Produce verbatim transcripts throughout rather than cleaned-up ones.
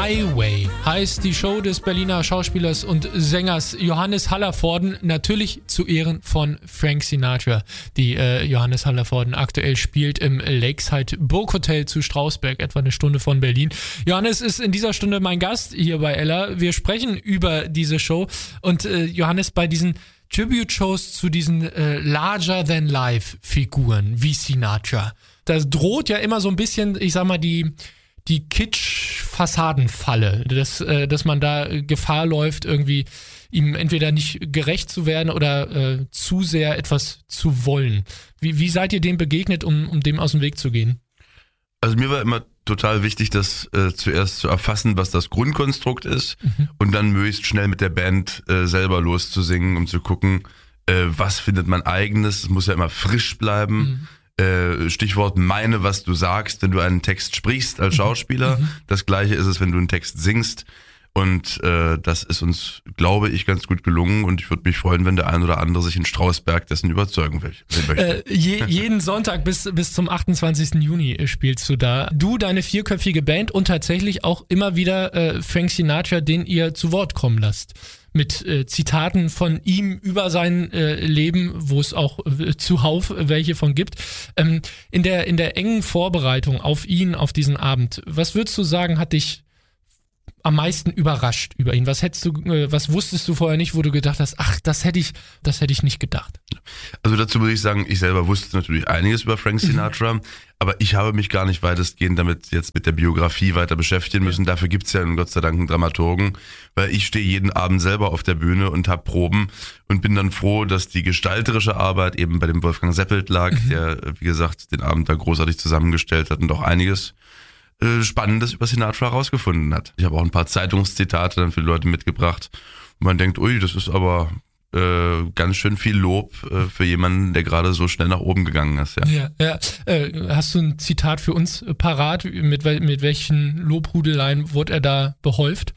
My Way heißt die Show des Berliner Schauspielers und Sängers Johannes Hallervorden, natürlich zu Ehren von Frank Sinatra, die äh, Johannes Hallervorden aktuell spielt im Lakeside Burghotel zu Strausberg, etwa eine Stunde von Berlin. Johannes ist in dieser Stunde mein Gast hier bei Ella. Wir sprechen über diese Show und äh, Johannes, bei diesen Tribute-Shows zu diesen äh, Larger-than-Life-Figuren wie Sinatra, da droht ja immer so ein bisschen, ich sag mal, die die Kitsch-Fassadenfalle, dass, äh, dass man da Gefahr läuft, irgendwie ihm entweder nicht gerecht zu werden oder äh, zu sehr etwas zu wollen. Wie, wie seid ihr dem begegnet, um, um dem aus dem Weg zu gehen? Also mir war immer total wichtig, das äh, zuerst zu erfassen, was das Grundkonstrukt ist, mhm. und dann möglichst schnell mit der Band äh, selber loszusingen, um zu gucken, äh, was findet man eigenes. Es muss ja immer frisch bleiben. Mhm. Stichwort meine, was du sagst, wenn du einen Text sprichst als Schauspieler. Mhm. Das Gleiche ist es, wenn du einen Text singst. Und äh, das ist uns, glaube ich, ganz gut gelungen. Und ich würde mich freuen, wenn der ein oder andere sich in Strausberg dessen überzeugen will. Äh, je, jeden Sonntag bis, bis zum achtundzwanzigsten Juni spielst du da. Du, deine vierköpfige Band und tatsächlich auch immer wieder äh, Frank Sinatra, den ihr zu Wort kommen lasst. Mit äh, Zitaten von ihm über sein äh, Leben, wo es auch äh, zuhauf welche von gibt. Ähm, in der in der engen Vorbereitung auf ihn, auf diesen Abend, was würdest du sagen, hat dich am meisten überrascht über ihn? Was hättest du, äh, was wusstest du vorher nicht, wo du gedacht hast, ach, das hätte ich, das hätte ich nicht gedacht? Also dazu würde ich sagen, ich selber wusste natürlich einiges über Frank Sinatra, mhm. aber ich habe mich gar nicht weitestgehend damit jetzt mit der Biografie weiter beschäftigen müssen. Dafür gibt's ja Gott sei Dank einen Dramaturgen, weil ich stehe jeden Abend selber auf der Bühne und habe Proben und bin dann froh, dass die gestalterische Arbeit eben bei dem Wolfgang Seppelt lag, mhm. der, wie gesagt, den Abend da großartig zusammengestellt hat und auch einiges Spannendes über Sinatra herausgefunden hat. Ich habe auch ein paar Zeitungszitate dann für die Leute mitgebracht. Und man denkt, ui, das ist aber äh, ganz schön viel Lob äh, für jemanden, der gerade so schnell nach oben gegangen ist. Ja, ja, ja. Äh, hast du ein Zitat für uns parat? Mit, mit welchen Lobhudeleien wurde er da behäuft?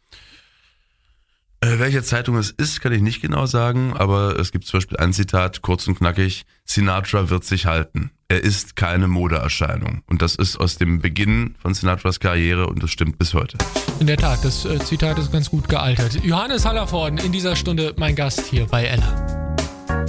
Äh, welche Zeitung es ist, kann ich nicht genau sagen, aber es gibt zum Beispiel ein Zitat, kurz und knackig: Sinatra wird sich halten. Er ist keine Modeerscheinung. Und das ist aus dem Beginn von Sinatras Karriere und das stimmt bis heute. In der Tat, das äh, Zitat ist ganz gut gealtert. Johannes Hallervorden in dieser Stunde mein Gast hier bei Ella.